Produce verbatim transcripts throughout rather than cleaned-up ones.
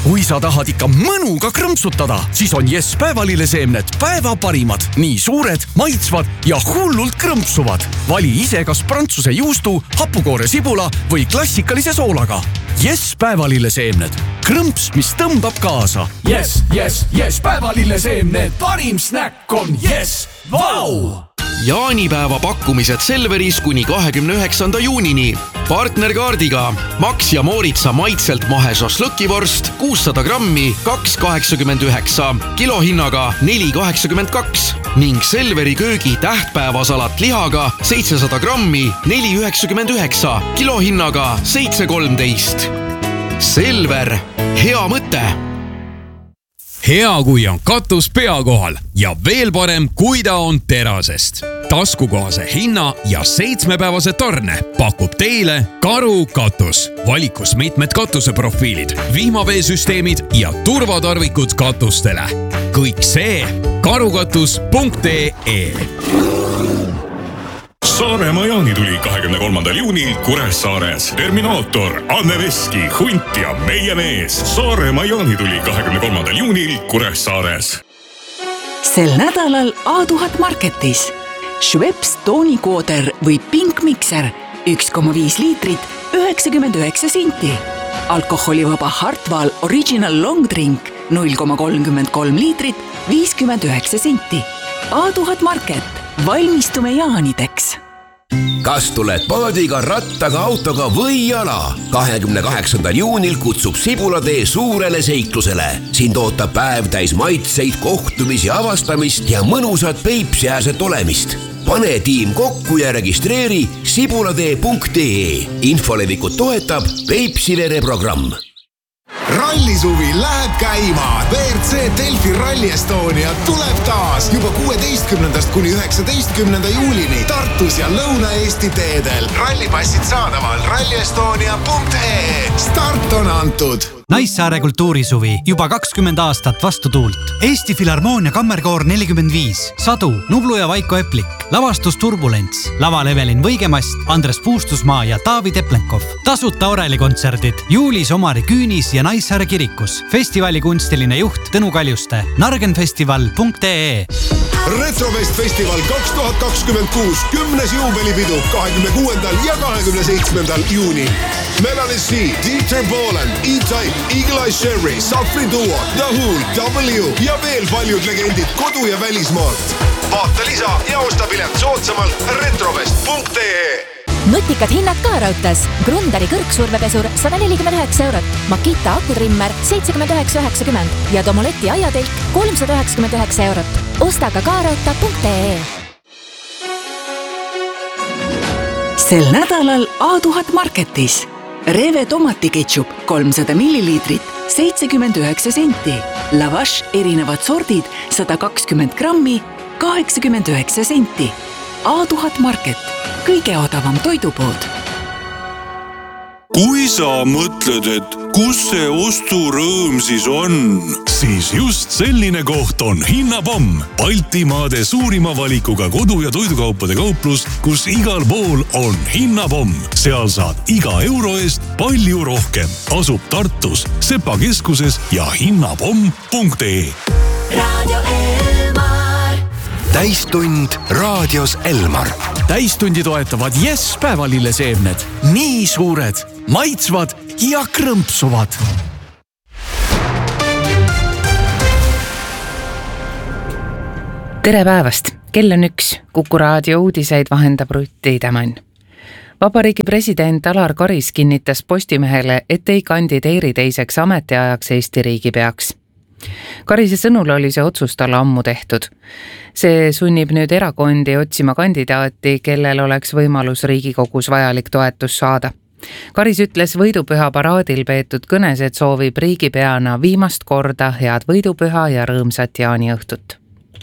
Kui sa tahad ikka mõnuga krõmpsutada, siis on Yes päevalilleseemned päeva parimad. Nii suured, maitsvad ja hullult krõmpsuvad. Vali ise kas prantsuse juustu, hapukoore sibula või klassikalise soolaga. Yes päevalilleseemned. Krõmps, mis tõmbab kaasa. Yes, yes, yes päevalilleseemned. Parim snäkk on Yes. Vau! Jaanipäeva pakkumised Selveris kuni kahekümne üheksanda juunini. Partnerkaardiga Max ja Mooritsa maitselt mahe šašlõkivorst kuussada grammi kaks kaheksakümmend üheksa, kilohinnaga neli kaheksakümmend kaks ning Selveri köögi tähtpäevasalat lihaga seitsesada grammi neli üheksakümmend üheksa, kilohinnaga seitse kolmteist. Selver, hea mõte! Hea, kui on katus pea kohal ja veel parem, kui ta on terasest. Taskukohase hinna ja seitsmepäevase tarne pakub teile Karu katus. Valikus mitmed katuseprofiilid, vihmaveesüsteemid ja turvatarvikud katustele. Kõik see karukatus punkt ee. Saaremaa jaanituli kahekümne kolmandal juunil Kuressaares. Terminaator, Anne Veski, Hunt ja meie mees. Saaremaa jaanituli kahekümne kolmandal juunil Kuressaares. Sel nädalal A tuhat Marketis. Schweppes toonikooder või Pink Mixer üks koma viis liitrit üheksakümmend üheksa senti. Alkoholivaba Hartwall Original Long Drink null koma kolmkümmend kolm liitrit viiskümmend üheksa senti. A tuhat Market. Valmistume jaanideks. Kas tuled paadiga, rattaga, autoga või jala? kahekümne kaheksandal juunil kutsub Sibulatee suurele seiklusele. Sind ootab päev täis maitseid, kohtumisi, avastamist ja mõnusat Peipsiääset olemist. Pane tiim kokku ja registreeri sibulatee punkt ee. Infolevikut toetab Peipsivere programm. Rallisuvi läheb käima. V R C Delfi Rally Estonia tuleb taas juba kuueteistkümnendast kuni üheksateistkümnenda juulini Tartus ja Lõuna-Eesti teedel. Rallipassid saadaval ralli estonia punkt ee. Start on antud. Naissaare kultuurisuvi juba kakskümmend aastat vastu tuult. Eesti Filharmoonia kammerkoor nelikümmend viis, Sadu, Nublu ja Vaiko Eplik, lavastus Turbulents, laval Evelin Võigemast, Andres Puustusmaa ja Taavi Teplenkov. Tasuta orelikontserdid juulis Omari Küünis ja Naissaare kirikus. Festivali kunstiline juht Tõnu Kaljuste. nargenfestival punkt ee. Retrofest Festival kaks tuhat kakskümmend kuus, kümnes juubelipidu kahekümne kuuendal ja kahekümne seitsmendal juunil. Melanie C, Dieter Bohlen, E-Type, Eagle Eye Sherry, Safri Duo, The Who, W ja veel paljud legendid kodu- ja välismaalt. Vaata lisa ja osta pilet soodsamalt retrofest punkt ee. Nutikad hinnad ka raudtes. Grundari kõrgsurvepesur sada nelikümmend üheksa eurot, Makita akutrimmer seitsekümmend üheksa üheksakümmend ja Domoleti aiatelk kolmsada üheksakümmend üheksa eurot. Osta ka kaarauta punkt ee. Sel nädalal A tuhat Marketis. Reve tomatiketšup kolmsada milliliitrit seitsekümmend üheksa senti. Lavash erinevad sordid sada kakskümmend grammi kaheksakümmend üheksa senti. A tuhat Market. Kõige odavam toidupood. Kui sa mõtled, et kus see osturõõm siis on, siis just selline koht on Hinnapomm. Baltimaade suurima valikuga kodu- ja toidukaupade kauplus, kus igal pool on Hinnapomm. Seal saad iga euro eest palju rohkem. Asub Tartus, Sepa keskuses ja hinnapomm punkt ee. Radio Elmar. Täistund raadios Elmar. Täistundi toetavad Yes päevalilleseemned. Nii suured, maitsvad ja krõmpsuvad. Tere päevast! Kell on üks. Kuku raadio uudiseid vahendab Rutti Tämann. Vabariigi president Alar Karis kinnitas Postimehele, et ei kandideeri teiseks ametiajaks Eesti riigipeaks. Karise sõnul oli see otsus talle ammu tehtud. See sunnib nüüd erakondi otsima kandidaati, kellel oleks võimalus Riigikogus vajalik toetus saada. Karis ütles võidupüha paraadil peetud kõnes, et soovib riigipeana viimast korda head võidupüha ja rõõmsat jaaniõhtut.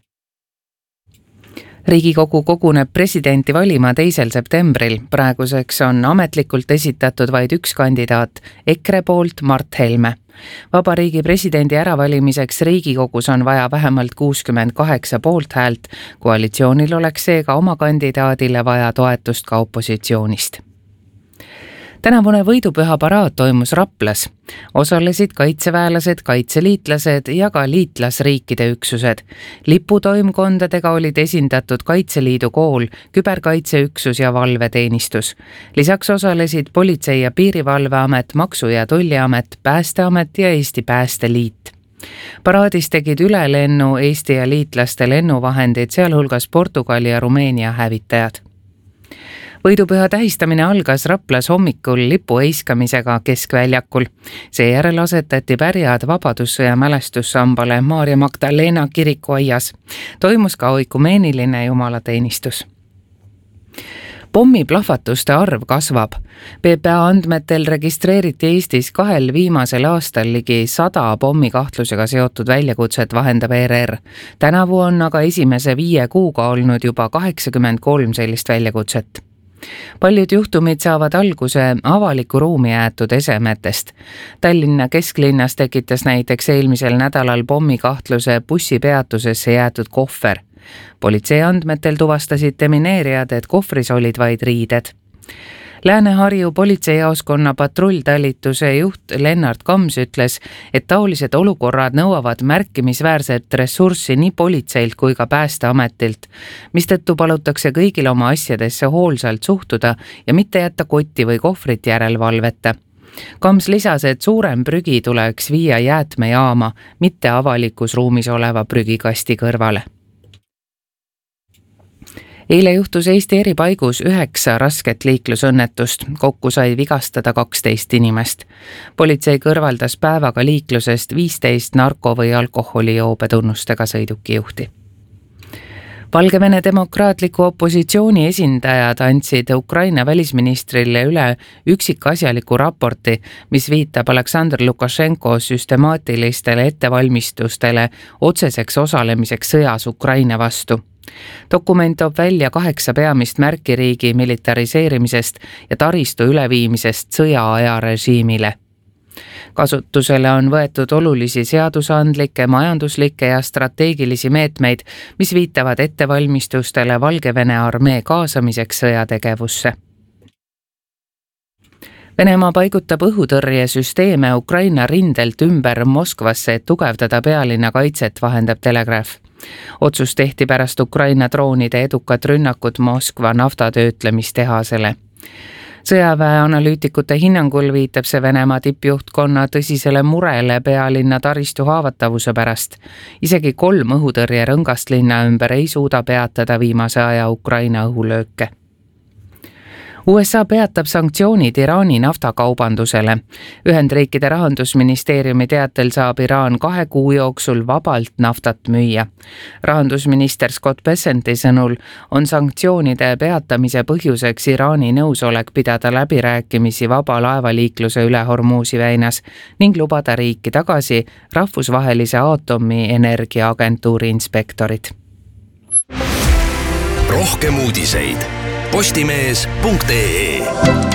Riigikogu koguneb presidenti valima teisel septembril. Praeguseks on ametlikult esitatud vaid üks kandidaat, EKRE poolt Mart Helme. Vabariigi presidendi äravalimiseks Riigikogus on vaja vähemalt kuuskümmend kaheksa poolthäält. Koalitsioonil oleks seega oma kandidaadile vaja toetust ka opositsioonist. Tänavune võidupüha paraad toimus Raplas. Osalesid kaitseväelased, kaitseliitlased ja ka liitlasriikide üksused. Liputoimkondadega olid esindatud Kaitseliidu kool, küberkaitseüksus ja valveteenistus. Lisaks osalesid Politsei- ja Piirivalveamet, Maksu- ja Tolliamet, Päästeamet ja Eesti Päästeliit. Paraadis tegid ülelennu Eesti ja liitlaste lennuvahendid, sealhulgas Portugali ja Rumeenia hävitajad. Võidupüha tähistamine algas Raplas hommikul lipu heiskamisega Keskväljakul. Seejärel asetati pärjad Vabadussõja mälestussambale Maarja Magdalena kirikuaias. Toimus ka oikumeeniline jumalateenistus. Pommiplahvatuste arv kasvab. P P A andmetel registreeriti Eestis kahel viimasel aastal ligi sada pommikahtlusega seotud väljakutset, vahendab E R R. Tänavu on aga esimese viie kuuga olnud juba kaheksakümmend kolm sellist väljakutset. Paljud juhtumid saavad alguse avaliku ruumi jäetud esemetest. Tallinna kesklinnas tekitas näiteks eelmisel nädalal pommikahtluse bussipeatusesse jäetud kohver. Politsei andmetel tuvastasid demineerijad, et kohvris olid vaid riided. Lääne-Harju politseijaoskonna patrulltalituse juht Lennart Kams ütles, et taolised olukorrad nõuavad märkimisväärset ressurssi nii politseilt kui ka Päästeametilt, mistõttu palutakse kõigil oma asjadesse hoolsalt suhtuda ja mitte jätta kotti või kohvrit järelevalveta. Kams lisas, et suurem prügi tuleks viia jäätmejaama, mitte avalikus ruumis oleva prügikasti kõrvale. Eile juhtus Eesti eri paigus üheksa rasket liiklusõnnetust, kokku sai vigastada kaksteist inimest. Politsei kõrvaldas päevaga liiklusest viisteist narko- või alkoholijoobe tunnustega sõidukijuhti. Valgevene demokraatliku opositsiooni esindajad andsid Ukraina välisministrile üle üksikasjaliku raporti, mis viitab Aleksandr Lukašenko süstemaatilistele ettevalmistustele otseseks osalemiseks sõjas Ukraina vastu. Dokument toob välja kaheksa peamist märki riigi militariseerimisest ja taristu üleviimisest sõjaaja režiimile. Kasutusele on võetud olulisi seadusandlikke, majanduslikke ja strateegilisi meetmeid, mis viitavad ettevalmistustele Valgevene armee kaasamiseks sõjategevusse. Venemaa paigutab õhutõrjesüsteeme Ukraina rindelt ümber Moskvasse, et tugevdada pealinna kaitset, vahendab Telegraph. Otsus tehti pärast Ukraina droonide edukat rünnakut Moskva naftatöötlemistehasele. Sõjaväe analüütikute hinnangul viitab see Venemaa tippjuhtkonna tõsisele murele pealinna taristu haavatavuse pärast. Isegi kolm õhutõrje rõngast linna ümber ei suuda peatada viimase aja Ukraina õhulööke. U S A peatab sanktsioonid Iraani naftakaubandusele. Ühendriikide rahandusministeeriumi teatel saab Iraan kahe kuu jooksul vabalt naftat müüa. Rahandusminister Scott Bessenti sõnul on sanktsioonide peatamise põhjuseks Iraani nõusolek pidada läbirääkimisi vaba laevaliikluse üle Hormuzi väinas ning lubada riiki tagasi rahvusvahelise aatomienergia agentuuri inspektorid. Rohkem uudiseid postimees punkt ee.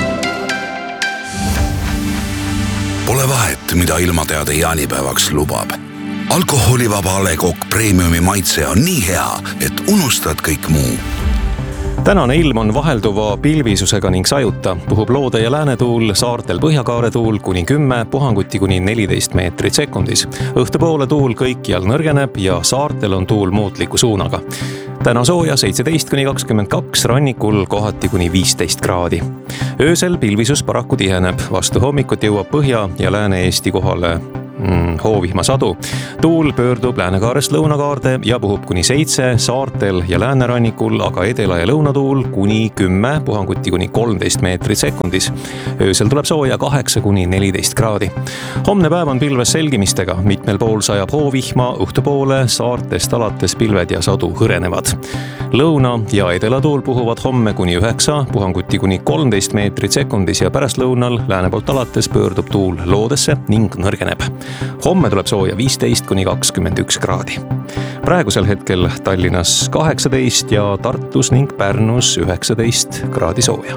Pole vahet, mida ilmateade jaanipäevaks lubab. Alkoholivaba A Le Coq Premiumi maitse on nii hea, et unustad kõik muu. Tänane ilm on vahelduva pilvisusega ning sajuta. Puhub loode ja läänetuul, saartel põhjakaare tuul kuni kümme, puhanguti kuni neliteist meetrit sekundis. Õhtupoole tuul kõikjal nõrgeneb ja saartel on tuul muutliku suunaga. Täna sooja seitseteist kuni kakskümmend kaks, rannikul kohati kuni viisteist kraadi. Öösel pilvisus paraku tiheneb, vastu hommikut jõuab Põhja- ja Lääne-Eesti kohale mm, hoovihmasadu. Tuul pöördub läänekaarest lõunakaarde ja puhub kuni seitse, saartel ja läänerannikul aga edela- ja lõunatuul kuni kümme, puhanguti kuni kolmteist meetrit sekundis. Öösel tuleb sooja kaheksa kuni neliteist kraadi. Homne päev on pilves selgimistega, mitmel pool sajab hoovihma, õhtupoole saartest alates pilved ja sadu hõrenevad. Lõuna- ja edelatuul puhuvad homme kuni üheksa, puhanguti kuni kolmteist meetrit sekundis ja pärast lõunal lääne poolt alates pöördub tuul loodesse ning nõrgeneb. Homme tuleb sooja viisteist kuni kakskümmend üks kraadi. Praegusel hetkel Tallinnas kaheksateist ja Tartus ning Pärnus üheksateist kraadi sooja.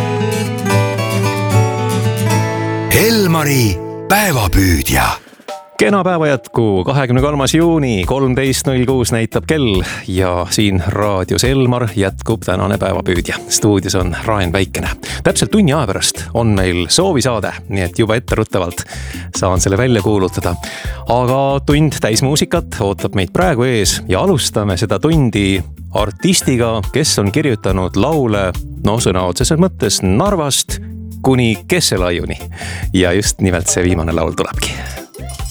Elmari päevapüüdja. Kena päeva jätku, kahekümne kolmas juuni, kolmteist null kuus näitab kell ja siin raadios Elmar jätkub tänane päevapüüdja. Stuudios on Raen Väikene. Täpselt tunni aja pärast on meil soovisaade, nii et juba etteruttavalt saan selle välja kuulutada. Aga tund täis muusikat ootab meid praegu ees ja alustame seda tundi artistiga, kes on kirjutanud laule, no sõna otseses mõttes Narvast kuni Kesselaiuni. Ja just nimelt see viimane laul tulebki.